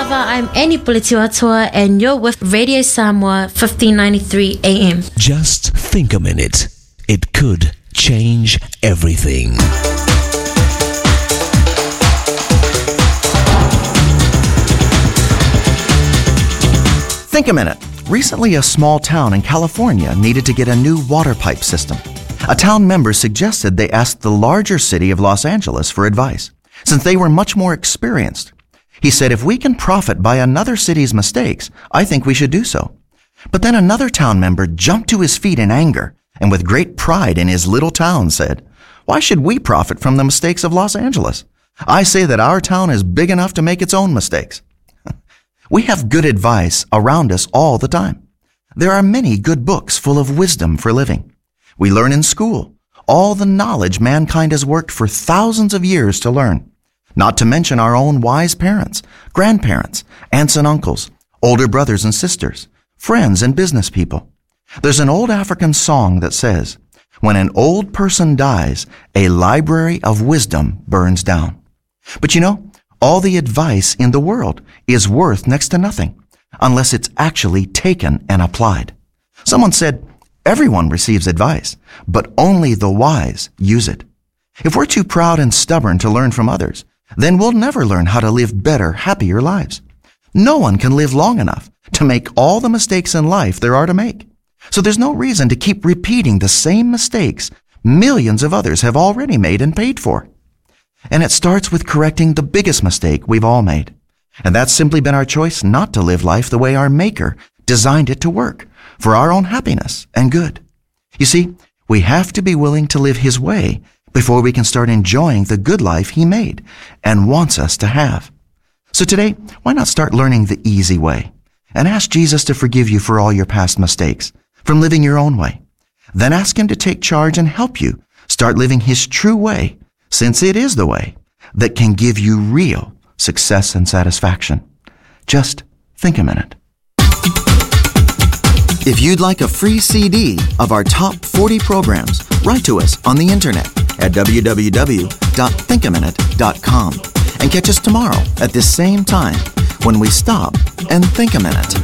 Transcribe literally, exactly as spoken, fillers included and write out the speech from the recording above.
Lava, I'm Annie Pulitiwatua, and you're with Radio Samoa fifteen ninety-three A M. Just think a minute. It could change everything. Think a minute. Recently, a small town in California needed to get a new water pipe system. A town member suggested they ask the larger city of Los Angeles for advice, since they were much more experienced. He said, if we can profit by another city's mistakes, I think we should do so. But then another town member jumped to his feet in anger and with great pride in his little town said, why should we profit from the mistakes of Los Angeles? I say that our town is big enough to make its own mistakes. We have good advice around us all the time. There are many good books full of wisdom for living. We learn in school all the knowledge mankind has worked for thousands of years to learn, not to mention our own wise parents, grandparents, aunts and uncles, older brothers and sisters, friends and business people. There's an old African song that says, when an old person dies, a library of wisdom burns down. But you know, all the advice in the world is worth next to nothing unless it's actually taken and applied. Someone said, everyone receives advice, but only the wise use it. If we're too proud and stubborn to learn from others, then we'll never learn how to live better, happier lives. No one can live long enough to make all the mistakes in life there are to make. So there's no reason to keep repeating the same mistakes millions of others have already made and paid for. And it starts with correcting the biggest mistake we've all made. And that's simply been our choice not to live life the way our Maker designed it to work, for our own happiness and good. You see, we have to be willing to live His way before we can start enjoying the good life He made and wants us to have. So today, why not start learning the easy way and ask Jesus to forgive you for all your past mistakes from living your own way. Then ask Him to take charge and help you start living His true way, since it is the way that can give you real success and satisfaction. Just think a minute. If you'd like a free C D of our top forty programs, write to us on the internet at w w w dot think a minute dot com and catch us tomorrow at this same time when we stop and think a minute.